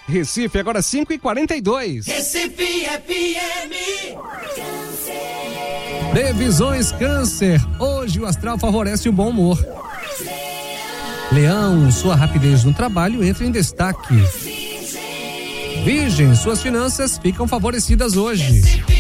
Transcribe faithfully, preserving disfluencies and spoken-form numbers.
Recife, agora cinco e quarenta e dois. Recife F M. Previsões Câncer. Hoje o astral favorece o bom humor. Leão, sua rapidez no trabalho entra em destaque. Virgem, suas finanças ficam favorecidas hoje.